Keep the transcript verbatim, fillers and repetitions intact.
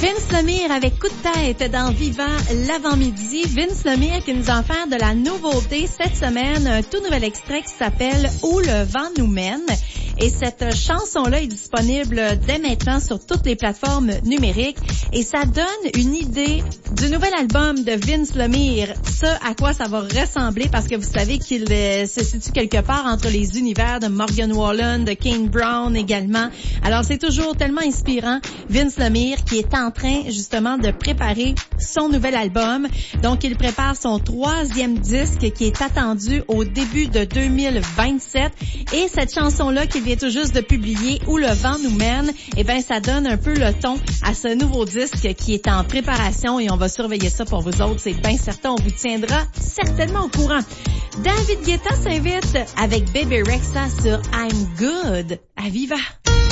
Vince Lemire avec Coup de tête dans Vivant l'avant-midi. Vince Lemire qui nous a offert de la nouveauté cette semaine, un tout nouvel extrait qui s'appelle « Où le vent nous mène ». Et cette chanson-là est disponible dès maintenant sur toutes les plateformes numériques. Et ça donne une idée du nouvel album de Vince Lemire. Ça, à quoi ça va ressembler, parce que vous savez qu'il euh, se situe quelque part entre les univers de Morgan Wallen, de Kane Brown également. Alors, c'est toujours tellement inspirant. Vince Lemire qui est en train, justement, de préparer son nouvel album. Donc, il prépare son troisième disque qui est attendu au début de deux mille vingt-sept. Et cette chanson-là qu'il vient tout juste de publier, Où le vent nous mène, eh ben, ça donne un peu le ton à ce nouveau disque qui est en préparation et on va surveiller ça pour vous autres. C'est bien certain, on vous tiendra certainement au courant. David Guetta s'invite avec Bébé Rexha sur I'm Good à Viva.